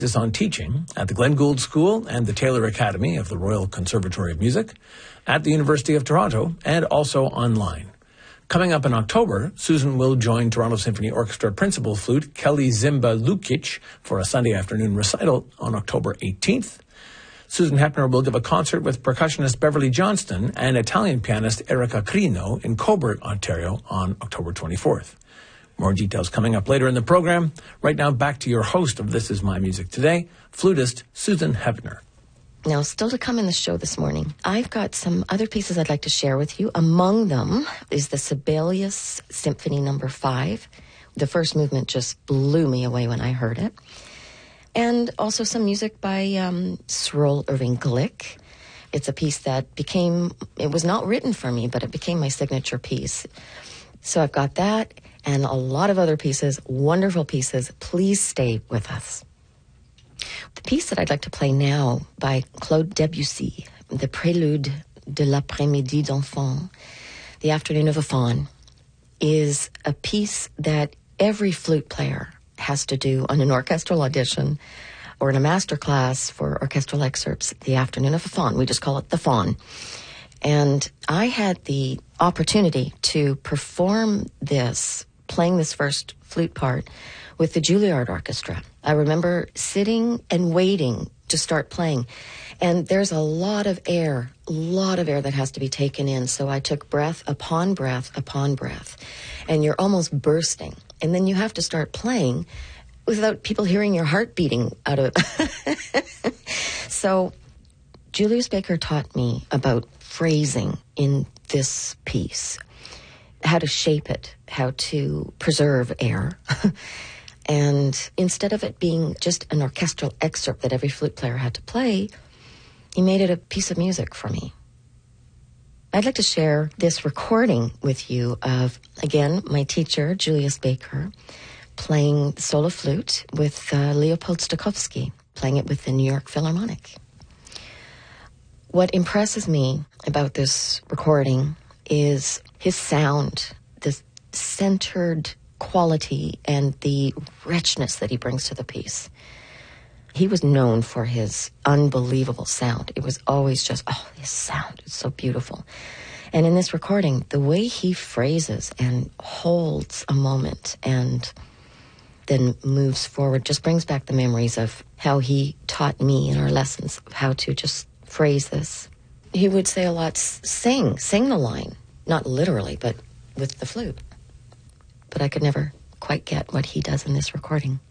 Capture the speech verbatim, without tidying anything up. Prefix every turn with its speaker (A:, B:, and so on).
A: is on teaching at the Glenn Gould School and the Taylor Academy of the Royal Conservatory of Music, at the University of Toronto, and also online. Coming up in October, Susan will join Toronto Symphony Orchestra principal flute Kelly Zimba Lukic for a Sunday afternoon recital on October eighteenth. Susan Hepner will give a concert with percussionist Beverly Johnston and Italian pianist Erica Crino in Cobourg, Ontario on October twenty-fourth. More details coming up later in the program. Right now, back to your host of This Is My Music Today, flutist Susan Hepner.
B: Now, still to come in the show this morning, I've got some other pieces I'd like to share with you. Among them is the Sibelius Symphony Number Five. The first movement just blew me away when I heard it. And also some music by um, Cyril Irving Glick. It's a piece that became, it was not written for me, but it became my signature piece. So I've got that and a lot of other pieces, wonderful pieces. Please stay with us. The piece that I'd like to play now by Claude Debussy, the Prélude de l'après-midi d'enfant, the Afternoon of a Faun, is a piece that every flute player has to do on an orchestral audition or in a master class for orchestral excerpts, the Afternoon of a Faun. We just call it the Faun. And I had the opportunity to perform this, playing this first flute part with the Juilliard Orchestra. I remember sitting and waiting to start playing. And there's a lot of air, a lot of air that has to be taken in. So I took breath upon breath upon breath. And you're almost bursting. And then you have to start playing without people hearing your heart beating out of it. So Julius Baker taught me about phrasing in this piece, how to shape it, how to preserve air. And instead of it being just an orchestral excerpt that every flute player had to play, he made it a piece of music for me. I'd like to share this recording with you of, again, my teacher, Julius Baker, playing the solo flute with uh, Leopold Stokowski, playing it with the New York Philharmonic. What impresses me about this recording is his sound, the centered quality and the richness that he brings to the piece. He was known for his unbelievable sound. It was always just, oh, his sound is so beautiful. And in this recording, the way he phrases and holds a moment and then moves forward just brings back the memories of how he taught me in our lessons of how to just phrase this. He would say a lot, sing, sing the line. Not literally, but with the flute. But I could never quite get what he does in this recording.